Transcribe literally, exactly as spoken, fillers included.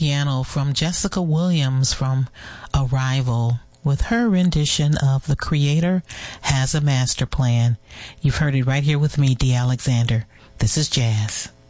piano from Jessica Williams from Arrival with her rendition of The Creator Has a Master Plan. You've heard it right here with me, Dee Alexander. This is Jazz.